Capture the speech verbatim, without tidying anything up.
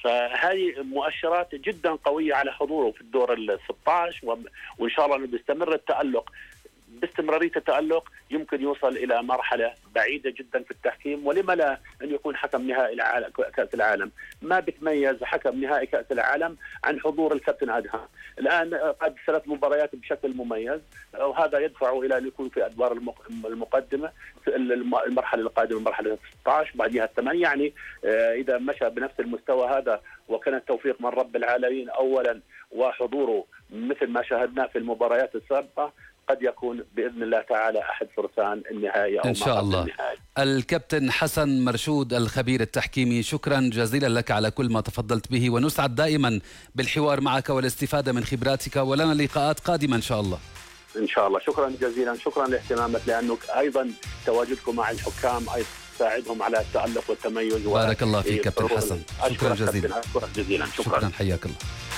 فهذه مؤشرات جدا قوية على حضوره في الدور ال ستة عشر، وإن شاء الله أنه بيستمر التألق. باستمرارية التألق يمكن يوصل إلى مرحلة بعيدة جدا في التحكيم، ولما لا أن يكون حكم نهائي كأس العالم. ما بتميز حكم نهائي كأس العالم عن حضور الكابتن أدهم. الآن قد ثلاث مباريات بشكل مميز، وهذا يدفعه إلى أن يكون في أدوار المقدمة في المرحلة القادمة، مرحلة ستة عشر بعدها الثمانية. يعني إذا مشى بنفس المستوى هذا وكان التوفيق من رب العالمين أولا وحضوره مثل ما شاهدناه في المباريات السابقة، قد يكون بإذن الله تعالى أحد فرسان النهائي أو إن شاء الله. النهائي. الكابتن حسن مرشود الخبير التحكيمي، شكرا جزيلا لك على كل ما تفضلت به، ونسعد دائما بالحوار معك والاستفادة من خبراتك، ولنا لقاءات قادمة إن شاء الله. إن شاء الله. شكرا جزيلا، شكرا لاهتمامك، لأنه أيضا تواجدكم مع الحكام أيضا يساعدهم على التألق والتميز. بارك الله فيك كابتن حسن، شكرا جزيلا. شكرا جزيلا. شكرا, شكرا حياك الله.